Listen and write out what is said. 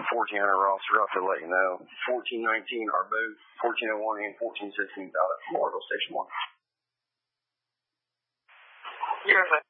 1400 Ross Ruff to let you know. 1419 our booth, 1401 and 1416 out at Marvel Station 1. You're